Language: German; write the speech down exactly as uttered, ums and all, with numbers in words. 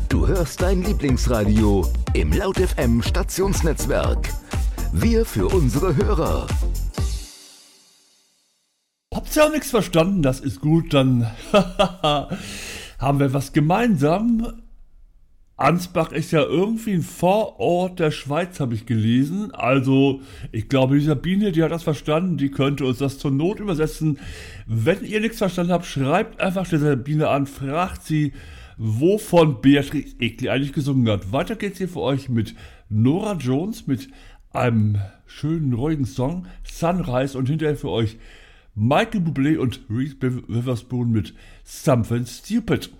Du hörst dein Lieblingsradio im Laut F M Stationsnetzwerk. Wir für unsere Hörer. Habt ihr auch nichts verstanden? Das ist gut, dann haben wir was gemeinsam. Ansbach ist ja irgendwie ein Vorort der Schweiz, habe ich gelesen. Also, ich glaube, die Sabine, die hat das verstanden, die könnte uns das zur Not übersetzen. Wenn ihr nichts verstanden habt, schreibt einfach der Sabine an, fragt sie, wovon Beatrice Egli eigentlich gesungen hat. Weiter geht's hier für euch mit Norah Jones, mit einem schönen, ruhigen Song, Sunrise, und hinterher für euch Michael Bublé und Reese Witherspoon mit Something Stupid.